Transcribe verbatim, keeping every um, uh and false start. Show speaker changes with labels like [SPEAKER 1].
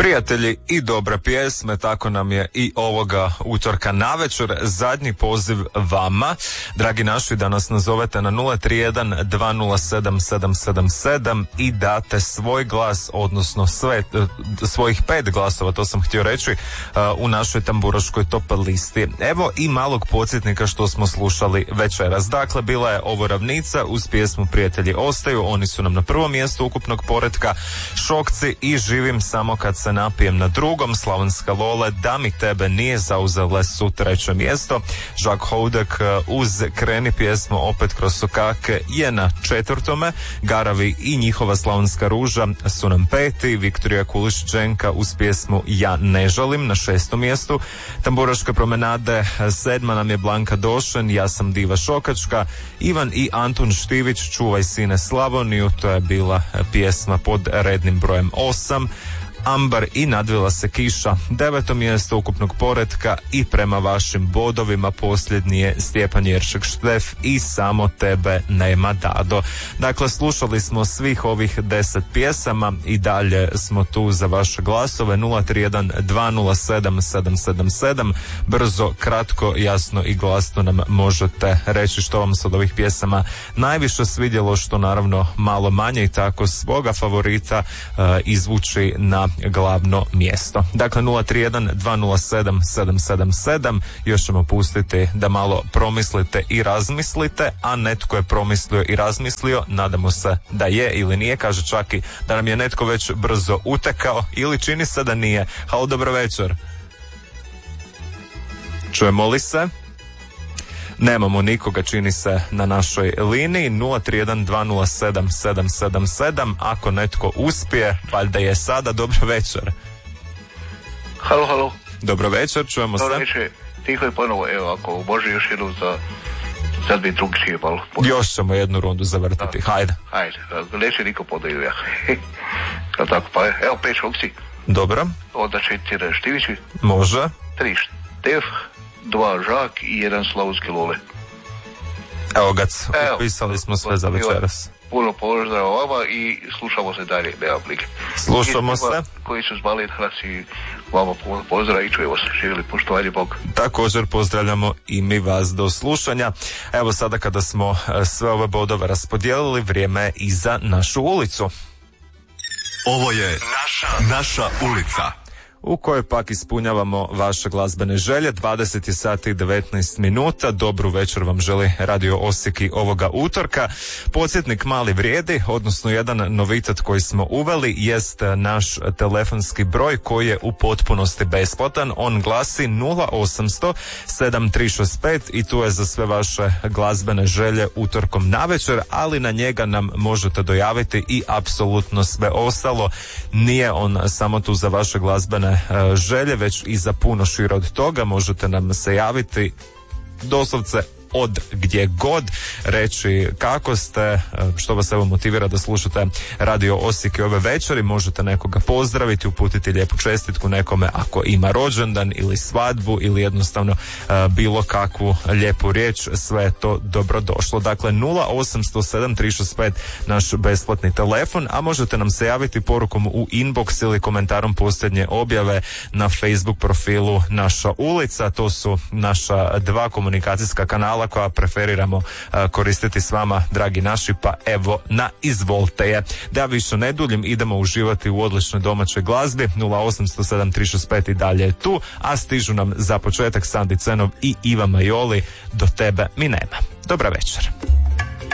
[SPEAKER 1] Prijatelji i dobre pjesme, tako nam je i ovoga utorka navečer. Zadnji poziv vama, dragi naši, da nas nazovete na nula tri jedan dva nula sedam sedam sedam sedam i date svoj glas, odnosno sve, svojih pet glasova, to sam htio reći, u našoj tamburaškoj top listi. Evo i malog podsjetnika što smo slušali večeras. Dakle, bila je ovo ravnica uz pjesmu Prijatelji ostaju, oni su nam na prvom mjestu ukupnog poretka, Šokci i Živim samo kad se napijem na drugom, Slavonska Lola, Da mi tebe nije zauzele su treće mjesto, Žak Houdek uz Kreni pjesmu Opet kroz sokake je na četvrtome, Garavi i njihova Slavonska ruža su nam peti, Viktorija Kuliš-Đenka uz pjesmu Ja ne žalim na šestom mjestu, Tamburaške promenade sedma nam je Blanka Došen, Ja sam diva šokačka, Ivan i Antun Štivić Čuvaj sine Slavoniju, to je bila pjesma pod rednim brojem osam, Ambar i Nadvila se kiša deveto mjesto ukupnog poretka i prema vašim bodovima posljednji je Stjepan Jeršek Štef i Samo tebe nema Dado. Dakle, slušali smo svih ovih deset pjesama i dalje smo tu za vaše glasove. Nula tri jedan dva nula sedam sedam sedam sedam. Brzo, kratko, jasno i glasno nam možete reći što vam se od ovih pjesama najviše svidjelo, što naravno malo manje, i tako svoga favorita uh, izvući na glavno mjesto. Dakle, nula tri jedan dva nula sedam sedam sedam sedam. Još ćemo pustiti da malo promislite i razmislite, a netko je promislio i razmislio, nadamo se da je ili nije, kaže čak i da nam je netko već brzo utekao, ili čini se da nije. Halo, dobro večer. Čujemo li se? Nemamo nikoga, čini se, na našoj liniji. Nula tri jedan dva nula sedam sedam sedam sedam. Ako netko uspije, valjda je sada. Dobro večer.
[SPEAKER 2] Halo, halo.
[SPEAKER 1] Dobro večer, čujemo se.
[SPEAKER 2] Dobro večer, tiho je ponovo, evo, ako može još jednu za... Sad bi drugčije malo.
[SPEAKER 1] Još ćemo jednu rundu zavrtiti, da. Hajde.
[SPEAKER 2] Hajde, neće niko podaju ja. Tako, pa evo, pet Šokci.
[SPEAKER 1] Dobro.
[SPEAKER 2] Onda četiri Štivići.
[SPEAKER 1] Može.
[SPEAKER 2] Tri Štef, dva Žak i jedan Slavonski Lole.
[SPEAKER 1] Evo ga, upisali smo sve za večeras.
[SPEAKER 2] Puno pozdrav vama i slušamo se dalje, nema plike.
[SPEAKER 1] Slušamo se.
[SPEAKER 2] Koji su zvali danas i vama puno pozdrav i čujemo se. Živjeli, poštovanje Bog.
[SPEAKER 1] Također pozdravljamo i mi vas do slušanja. Evo sada kada smo sve ove bodove raspodijelili, vrijeme je i za našu ulicu.
[SPEAKER 3] Ovo je naša, naša ulica,
[SPEAKER 1] u kojoj pak ispunjavamo vaše glazbene želje. dvadeset je sati i devetnaest minuta. Dobru večer vam želi Radio Osijek i ovoga utorka. Podsjetnik mali vrijedi, odnosno jedan novitet koji smo uveli jest naš telefonski broj koji je u potpunosti besplatan. On glasi nula osamsto sedam tri šest pet i tu je za sve vaše glazbene želje utorkom navečer, ali na njega nam možete dojaviti i apsolutno sve ostalo. Nije on samo tu za vaše glazbene želje, već i za puno šire od toga. Možete nam se javiti doslovce od gdje god, reći kako ste, što vas evo motivira da slušate Radio Osijek ove večeri. Možete nekoga pozdraviti, uputiti lijepu čestitku nekome ako ima rođendan ili svadbu ili jednostavno uh, bilo kakvu lijepu riječ, sve je to dobrodošlo. Dakle, nula osamsto sedam tri šest pet naš besplatni telefon, a možete nam se javiti porukom u inbox ili komentarom posljednje objave na Facebook profilu Naša ulica. To su naša dva komunikacijska kanala koja preferiramo uh, koristiti s vama, dragi naši, pa evo na izvolte je. Da više ne duljim, idemo uživati u odličnoj domaćoj glazbi. Nula osamsto sedam tri šest pet i dalje je tu, a stižu nam za početak Sandi Cenov i Iva Majoli, Do tebe mi nema. Dobra večer.